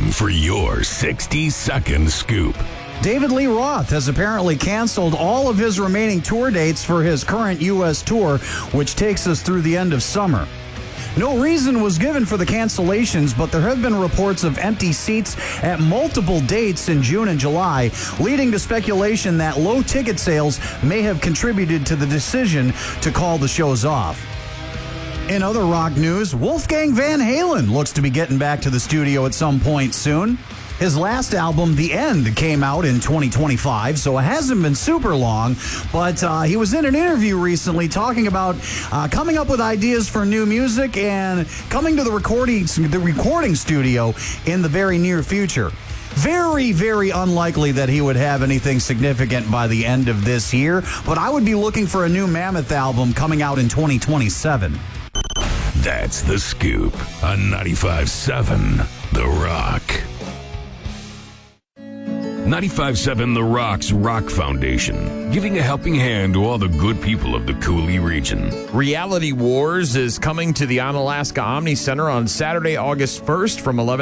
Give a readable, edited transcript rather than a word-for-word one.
time for your 60-second scoop. David Lee Roth has apparently canceled all of his remaining tour dates for his current U.S. tour, which takes us through the end of summer. No reason was given for the cancellations, but there have been reports of empty seats at multiple dates in June and July, leading to speculation that low ticket sales may have contributed to the decision to call the shows off. In other rock news, Wolfgang Van Halen looks to be getting back to the studio at some point soon. His last album, The End, came out in 2025, so it hasn't been super long, but he was in an interview recently talking about coming up with ideas for new music and coming to the recording studio in the very near future. Very, very unlikely that he would have anything significant by the end of this year, but I would be looking for a new Mammoth album coming out in 2027. That's The Scoop on 95.7 The Rock. 95.7 The Rock's Rock Foundation, giving a helping hand to all the good people of the Cooley region. Reality Wars is coming to the Onalaska Omni Center on Saturday, August 1st from 11